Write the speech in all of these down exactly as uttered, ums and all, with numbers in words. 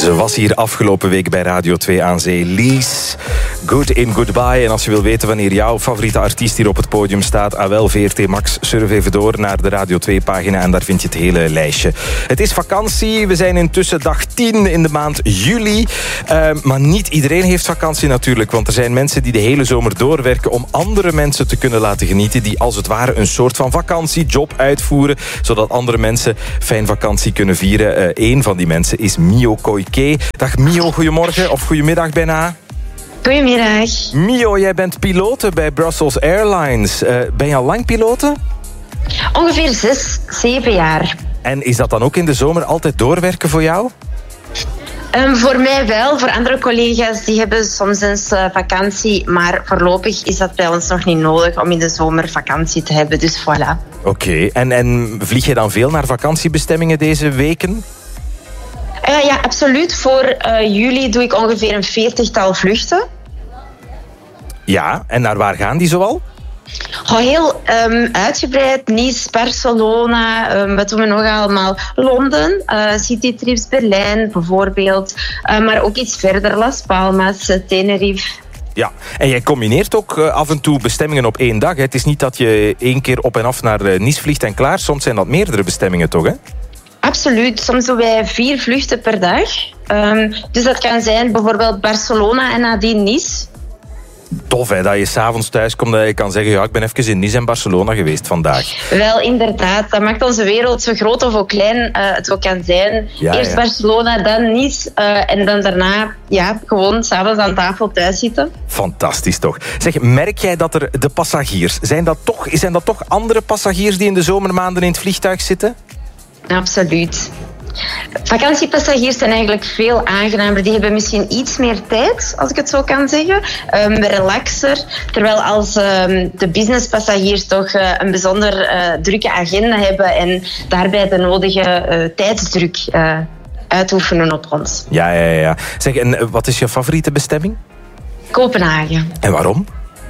Ze was hier afgelopen week bij Radio twee aan zee. Lies, Good in Goodbye. En als je wil weten wanneer jouw favoriete artiest hier op het podium staat, ah wel, V R T Max, surf even door naar de Radio twee pagina en daar vind je het hele lijstje. Het is vakantie, we zijn intussen dag tien in de maand juli. Uh, maar niet iedereen heeft vakantie natuurlijk, want er zijn mensen die de hele zomer doorwerken om andere mensen te kunnen laten genieten, die als het ware een soort van vakantiejob uitvoeren, zodat andere mensen fijn vakantie kunnen vieren. Uh, Eén van die mensen is Mio Koike. Dag Mio, goedemorgen of goedemiddag bijna. Goedemiddag. Mio, jij bent pilote bij Brussels Airlines. Uh, ben je al lang pilote? Ongeveer zes, zeven jaar. En is dat dan ook in de zomer altijd doorwerken voor jou? Um, voor mij wel. Voor andere collega's die hebben soms eens uh, vakantie. Maar voorlopig is dat bij ons nog niet nodig om in de zomer vakantie te hebben. Dus voilà. Oké. Okay. En, en vlieg je dan veel naar vakantiebestemmingen deze weken? Uh, ja, absoluut. Voor uh, juli doe ik ongeveer een veertigtal vluchten. Ja, en naar waar gaan die zoal? Oh, heel um, uitgebreid. Nice, Barcelona, um, wat doen we nog allemaal? Londen, uh, citytrips, Berlijn bijvoorbeeld. Uh, maar ook iets verder, Las Palmas, uh, Tenerife. Ja, en jij combineert ook uh, af en toe bestemmingen op één dag. Hè? Het is niet dat je één keer op en af naar uh, Nice vliegt en klaar. Soms zijn dat meerdere bestemmingen toch, hè? Absoluut. Soms doen wij vier vluchten per dag. Um, dus dat kan zijn bijvoorbeeld Barcelona en nadien Nice. Tof, hè, dat je s'avonds thuis komt en je kan zeggen, ja, ik ben even in Nice en Barcelona geweest vandaag. Wel, inderdaad. Dat maakt onze wereld zo groot of hoe klein uh, het ook kan zijn. Ja, Eerst ja. Barcelona, dan Nice uh, en dan daarna ja, gewoon s'avonds aan tafel thuis zitten. Fantastisch toch. Zeg, merk jij dat er de passagiers, zijn dat toch, zijn dat toch andere passagiers die in de zomermaanden in het vliegtuig zitten? Absoluut. Vakantiepassagiers zijn eigenlijk veel aangenamer. Die hebben misschien iets meer tijd, als ik het zo kan zeggen. Um, relaxer. Terwijl als um, de businesspassagiers toch uh, een bijzonder uh, drukke agenda hebben en daarbij de nodige uh, tijdsdruk uh, uitoefenen op ons. Ja, ja, ja. Zeg, en wat is je favoriete bestemming? Kopenhagen. En waarom?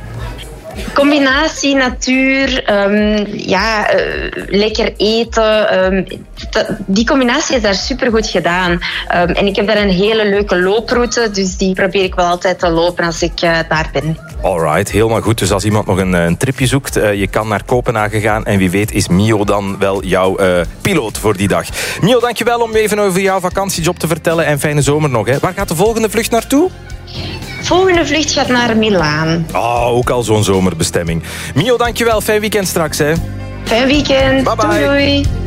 Combinatie natuur, um, ja, uh, lekker eten. Um, t- die combinatie is daar supergoed gedaan. Um, en ik heb daar een hele leuke looproute, dus die probeer ik wel altijd te lopen als ik uh, daar ben. Alright, helemaal goed. Dus als iemand nog een, een tripje zoekt, uh, je kan naar Kopenhagen gaan. En wie weet is Mio dan wel jouw uh, piloot voor die dag. Mio, dankjewel om even over jouw vakantiejob te vertellen. En fijne zomer nog. Hè. Waar gaat de volgende vlucht naartoe? Volgende vlucht gaat naar Milaan. Oh, ook al zo'n zomerbestemming. Mio, dankjewel. Fijn weekend straks, hè. Fijn weekend. Bye bye. Doei doei.